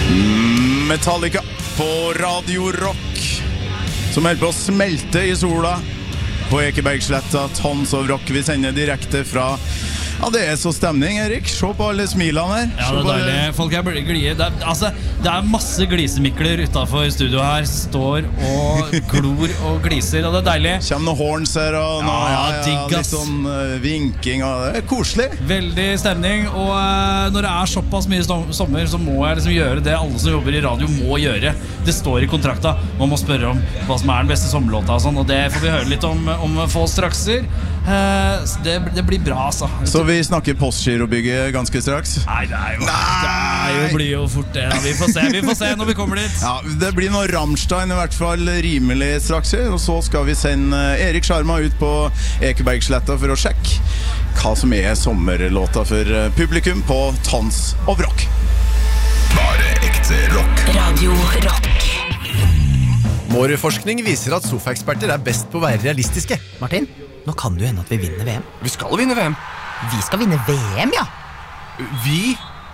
Metallica på Radio Rock, som holder på å smelte i sola på Ekebergsletta. Tons of Rock. Vi sender direkte fra... Ja, det så stemning, Erik. Se på alle smilene her. Ja, det deilig. Folk glie. Det masse glisemikler utenfor studio her. Står og glor og gliser, og det deilig. Kommer noen horns her og noe, litt sånn vinking, og det koselig. Veldig stemning, og når det såpass mye sommer, så må jeg liksom gjøre det alle som jobber i radio må gjøre. Det står i kontrakta. Man må spørre om hva som den beste sommerlåta og sånn, og det får vi høre litt om få strakser. Det blir bra, altså. Så vi snakker postgirobygget ganske straks? Nei, det blir jo fort det. Vi får se når vi kommer dit. Ja, det blir noe Rammstein i hvert fall rimelig straks. Og så skal vi sende Erik Sjarma ut på Ekebergsletta for å sjekke hva som sommerlåta for publikum på Tons of Rock. Bare ekte rock. Radio Rock. Mårud-forskning viser at sofaeksperter best på å være realistiske. Martin, nå kan det jo hende at vi vinner VM. Vi skal vinne VM. Vi skal vinne VM, ja. Vi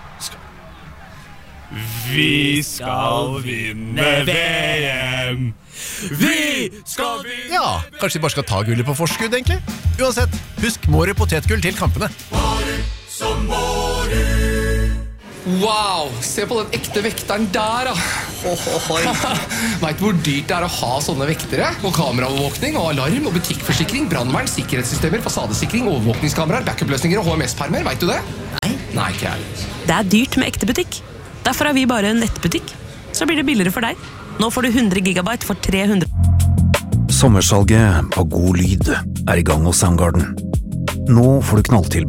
skal vinne VM. Vi skal vinne. Ja, kanskje vi bare skal ta gullet på forskudd, egentlig. Uansett, husk Mårud potetgull til kampene. Mårud som Mårud. Wow, se på den ekte vekteren der da. Vet du hvor dyrt det å ha sånne vektere? Og kameraovervåkning, og alarm, og butikkforsikring, brandvern, sikkerhetssystemer, fasadesikring, overvåkningskameraer, backup-løsninger og HMS-permer, vet du det? Nei, ikke jeg. Det dyrt med ekte butikk. Derfor vi bare en nettbutikk. Så blir det billigere for deg. Nå får du 100 gigabyte for 300. Sommersalget på God Lyd i gang hos Soundgarden. Nå får du knalltilbud